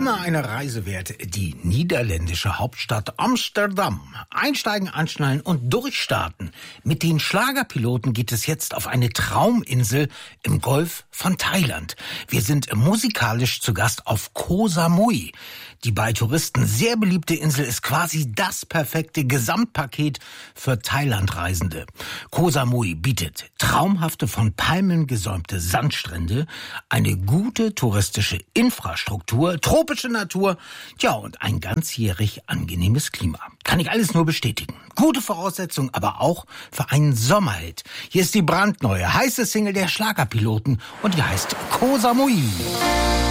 Immer eine Reise wert, die niederländische Hauptstadt Amsterdam. Einsteigen, anschnallen und durchstarten. Mit den Schlagerpiloten geht es jetzt auf eine Trauminsel im Golf von Thailand. Wir sind musikalisch zu Gast auf Koh Samui. Die bei Touristen sehr beliebte Insel ist quasi das perfekte Gesamtpaket für Thailandreisende. Koh Samui bietet traumhafte, von Palmen gesäumte Sandstrände, eine gute touristische Infrastruktur, tropische Natur, und ein ganzjährig angenehmes Klima. Kann ich alles nur bestätigen. Gute Voraussetzungen, aber auch für einen Sommerhit. Hier ist die brandneue, heiße Single der Schlagerpiloten und die heißt Koh Samui.